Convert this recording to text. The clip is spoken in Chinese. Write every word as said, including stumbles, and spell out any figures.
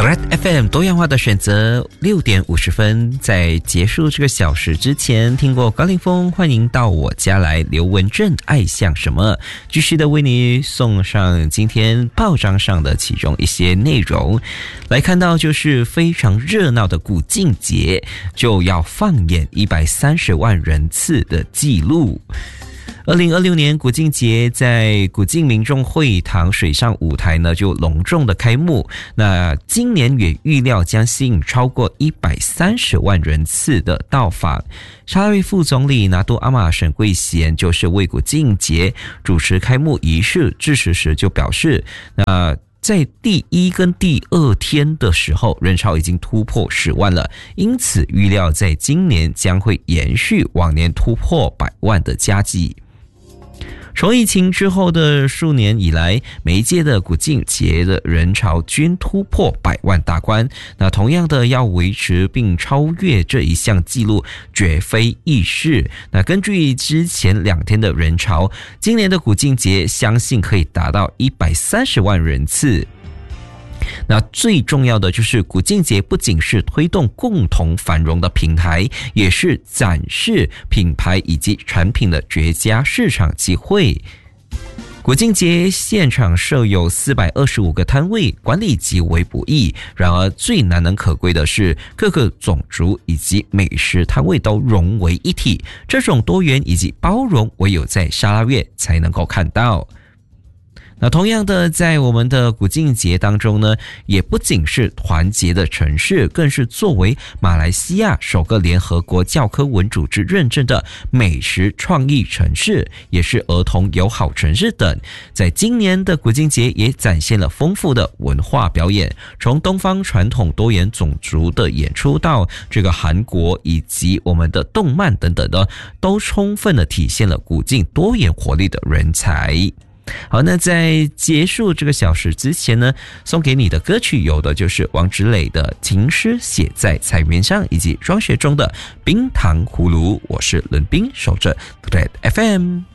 Red F M 多样化的选择，六点五十分，在结束这个小时之前，听过高凌风，欢迎到我家来。刘文正爱像什么？继续的为你送上今天报章上的其中一些内容。来看到就是非常热闹的古晋节，就要放眼一百三十万人次的记录。二零二六年古晋节在古晋民众会堂水上舞台呢就隆重的开幕，那今年也预料将吸引超过一百三十万人次的到访。沙拉越副总理拿督阿玛沈贵贤就是为古晋节主持开幕仪式致辞时就表示，那在第一跟第二天的时候，人潮已经突破十万了，因此预料在今年将会延续往年突破百万的佳绩。从疫情之后的数年以来，每一届的古晋节的人潮均突破百万大关，那同样的要维持并超越这一项纪录绝非易事。那根据之前两天的人潮，今年的古晋节相信可以达到一百三十万人次。那最重要的就是古晋节不仅是推动共同繁荣的平台，也是展示品牌以及产品的绝佳市场机会。古晋节现场设有四百二十五个摊位，管理极为不易。然而最难能可贵的是，各个种族以及美食摊位都融为一体，这种多元以及包容唯有在沙拉越才能够看到。那同样的，在我们的古晋节当中呢，也不仅是团结的城市，更是作为马来西亚首个联合国教科文组织认证的美食创意城市，也是儿童友好城市等。在今年的古晋节也展现了丰富的文化表演，从东方传统多元种族的演出到这个韩国以及我们的动漫等等的，都充分的体现了古晋多元活力的人才。好，那在结束这个小时之前呢，送给你的歌曲有的就是王芷蕾的情诗写在彩云上，以及庄学忠的冰糖葫芦。我是伦斌，守着 Red F M。